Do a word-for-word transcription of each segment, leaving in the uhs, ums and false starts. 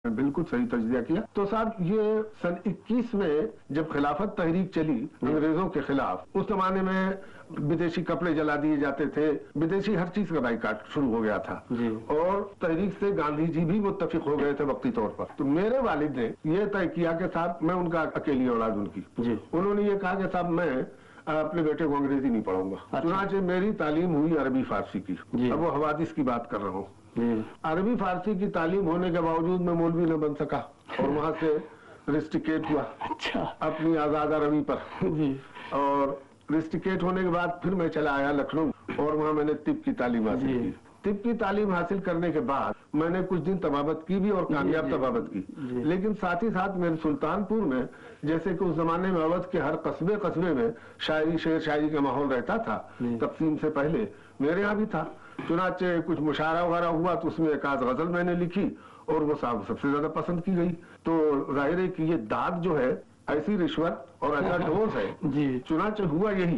बिल्कुल सही तज्जिया किया। तो साहब ये सन इक्कीस में जब खिलाफत तहरीक चली अंग्रेजों के खिलाफ, उस जमाने में विदेशी कपड़े जला दिए जाते थे, विदेशी हर चीज का बाइकाट शुरू हो गया था और तहरीक से गांधी जी भी मुत्तफिक हो गए थे वक्ती तौर पर। तो मेरे वालिद ने ये तय किया कि साहब, मैं उनका अकेली औलाद उनकी, उन्होंने ये कहा कि साहब मैं अपने बेटे को अंग्रेजी नहीं पढ़ाऊंगा। अच्छा। चुनाचे मेरी तालीम हुई अरबी फारसी की। अब वो हवादिस की बात कर रहा हूँ। अरबी फारसी की तालीम होने के बावजूद मैं मौलवी न बन सका और वहां से रिस्ट्रिकेट हुआ। अच्छा। अपनी आजाद अरबी पर जी। और रिस्ट्रिकेट होने के बाद फिर मैं चला आया लखनऊ और वहां मैंने तिब की तालीम हासिल की। तिब की तालीम हासिल करने के बाद मैंने कुछ दिन तबाबत की भी और कामयाब तबाबत की। लेकिन साथ ही साथ मेरे सुल्तानपुर में, जैसे कि उस जमाने में अवध के हर कस्बे कस्बे में शायरी शेर शायरी का माहौल रहता था, तकसीम से पहले मेरे यहाँ भी था। चुनाचे कुछ मुशायरा वगैरह हुआ तो उसमें एक आध गजल मैंने लिखी और वो साहब सबसे ज्यादा पसंद की गई। तो जाहिर है कि ये दाद जो है ऐसी रिश्वत और ऐसा डोज है जी। चुनाचे हुआ यही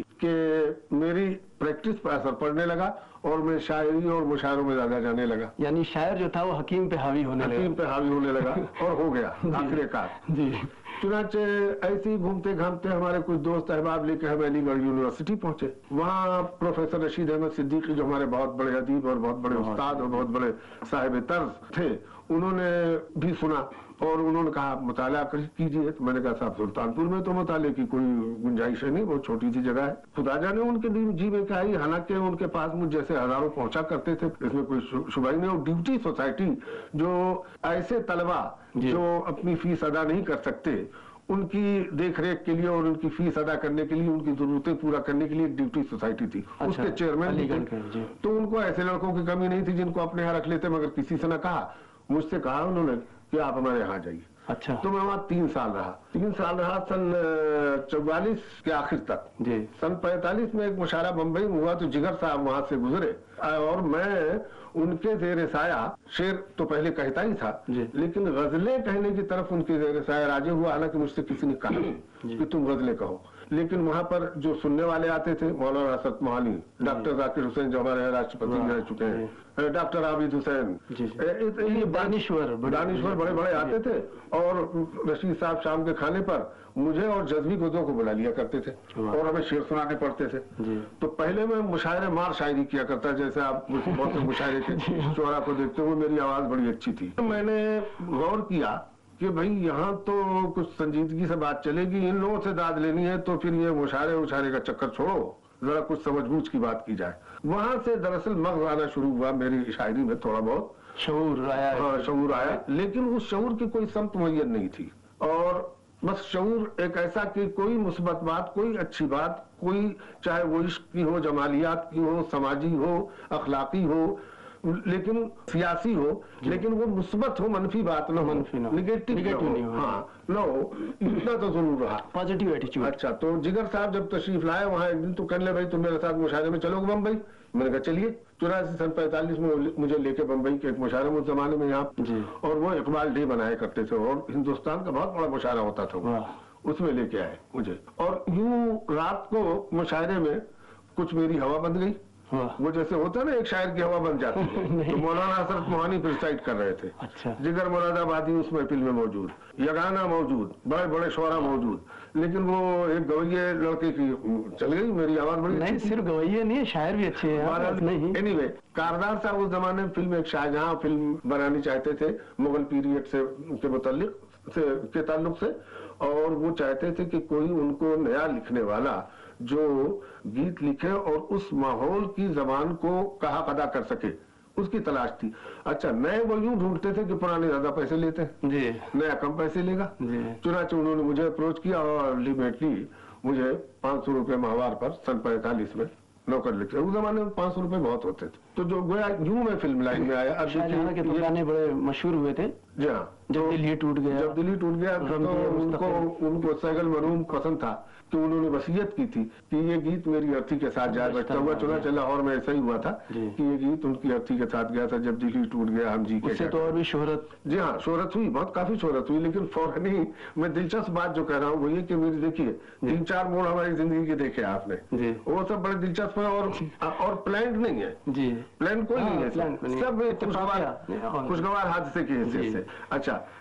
कि मेरी प्रैक्टिस पर असर पड़ने लगा और मैं शायरी और मुशायरों में ज्यादा जाने लगा। यानी शायर जो था वो हकीम पे हावी होने लगा। हकीम पे हावी होने लगा और हो गया आखिरकार जी। चुनाचे ऐसे ही घूमते घामते हमारे कुछ दोस्त अहबाब लेके हम अलीगढ़ यूनिवर्सिटी पहुंचे। वहाँ प्रोफेसर रशीद अहमद सिद्दीकी जो हमारे बहुत बड़े अदीब और बहुत बड़े उस्ताद और बहुत बड़े साहिब तर्ज थे, उन्होंने भी सुना और उन्होंने कहा मुताला कीजिए। तो मैंने कहा साहब, सुल्तानपुर में तो मुताले की कोई गुंजाइश है नहीं, बहुत छोटी सी जगह है। खुदा जाने उनके जी में क्या आई, हालांकि उनके पास मुझ जैसे हजारों पहुंचा करते थे, इसमें कोई शुबा नहीं। और ड्यूटी सोसाइटी जो ऐसे तलबा जो अपनी फीस अदा नहीं कर सकते, उनकी देख रेख के लिए और उनकी फीस अदा करने के लिए, उनकी जरूरतें पूरा करने के लिए एक ड्यूटी सोसाइटी थी। अच्छा, उसके चेयरमैन तो उनको ऐसे लड़कों की कमी नहीं थी जिनको अपने यहाँ रख लेते, मगर किसी से न कहा, मुझसे कहा उन्होंने कि आप हमारे यहाँ जाइए। अच्छा। तो मैं वहाँ तीन साल रहा तीन साल रहा सन चौवालीस के आखिर तक जी। सन पैंतालीस में एक मुशायरा बम्बई में हुआ तो जिगर साहब वहां से गुजरे और मैं उनके जेर साया, शेर तो पहले कहता ही था लेकिन गजलें कहने की तरफ उनके जेर साया राजी हुआ। हालांकि मुझसे किसी ने कहा कि तुम गजलें कहो, लेकिन वहां पर जो सुनने वाले आते थे, मौलाना असद मोहानी, डॉक्टर जाकिर हुसैन जो हमारे राष्ट्रपति रह चुके हैं, डॉक्टर आबिद हुसैन, ये दानिश्वर दानिश्वर बड़े बड़े आते थे। और रशीद साहब शाम के खाने पर मुझे और जज्बी को दो को बुला लिया करते थे और हमें शेर सुनाने पड़ते थे। तो पहले मैं मुशायरे मार शायरी किया करता, जैसे आप बहुत से मुशायरे थे, शोरा को देखते हुए मेरी आवाज बड़ी अच्छी थी। मैंने गौर किया कि भाई यहाँ तो कुछ संजीदगी से बात चलेगी, इन लोगों से दाद लेनी है तो फिर ये मुशायरे उशायरे का चक्कर छोड़ो, जरा कुछ समझबूझ की बात की जाए। वहां से दरअसल मग़ज़ आना शुरू हुआ मेरी शायरी में, थोड़ा बहुत शऊर आया। हाँ, शऊर आया, लेकिन उस शऊर की कोई समत मुय्यन नहीं थी। और बस शऊर एक ऐसा कि कोई मुस्बत बात, कोई अच्छी बात, कोई चाहे वो इश्क की हो, जमालियात की हो, समाजी हो, अखलाकी हो, लेकिन सियासी हो, लेकिन वो मुस्बत हो, मनफी बात न हो, मनफी निगेटिव नहीं हो, हाँ न हो, इतना तो जरूर रहा, पॉजिटिव एटीट्यूड। अच्छा। तो जिगर साहब जब तशरीफ लाए वहाँ एक दिन, तो कहने भाई तुम मेरे साथ मुशायरे में चलोगे बम्बई? मैंने कहा चलिए। चौरासी सन पैंतालीस में मुझे लेके बम्बई के एक मुशायरे में उस जमाने में यहाँ, और वो इकबाल डे बनाया करते थे और हिंदुस्तान का बहुत बड़ा मुशायरा होता था, उसमें लेके आए मुझे। और यूं रात को मुशायरे में कुछ मेरी हवा बंद गई, वो जैसे होता है ना एक शायर की हवा बन जाती है। तो मौलाना असद मोहानी प्रिसाइड कर रहे थे। अच्छा। जिगर मुरादाबादी उस महफिल में मौजूद, यगाना मौजूद, बड़े बड़े शोरा मौजूद, लेकिन वो एक गवैये लड़के की चल गई, मेरी आवाज बड़ी नहीं, सिर्फ गवैये नहीं, शायर भी अच्छे हैं। एनीवे, कारदार साहब उस जमाने में फिल्म एक शाहजहां फिल्म बनानी चाहते थे मुगल पीरियड से के मुताल्लिक से के ताल्लुक से, और वो चाहते थे कि कोई उनको नया लिखने वाला जो गीत लिखे और उस माहौल की जबान को कहा अदा कर सके, उसकी तलाश थी। अच्छा, नए वो यूं ढूंढते थे कि पुराने ज्यादा पैसे लेते हैं जी, नया कम पैसे लेगा। चुनाचे उन्होंने मुझे अप्रोच किया और अल्टीमेटली मुझे पांच सौ रुपए माहवार पर सन पैंतालीस में नौकर लिखे। उस जमाने में पांच सौ रुपए बहुत होते थे। तो जो गोया यूं मैं फिल्म लाइन में आया। अब के गाने बड़े मशहूर हुए थे जी हाँ। जब दिल्ली टूट गया, जब दिल्ली टूट गया तो उनको उनको सैगल मरूम पसंद था, तो उन्होंने वसीयत की थी कि ये गीत मेरी अर्थी के साथ जाए बजता हुआ। चुनाचे लाहौर में ऐसा ही हुआ था कि ये गीत उनकी अर्थी के साथ गया था, जब दिल्ली टूट गया हम जी के। तो और भी शोहरत, जी हाँ, शोहरत हुई, बहुत काफी शोहरत हुई। लेकिन फौरन ही मैं दिलचस्प बात जो कह रहा हूँ वो ये कि मेरी देखिए तीन चार मोड़ हमारी जिंदगी के देखे आपने, वो सब बड़े दिलचस्प है और और प्लान नहीं है जी, प्लान कोई नहीं है, सब खुशगवार खुशगवार हादसे की हैसियत से। अच्छा,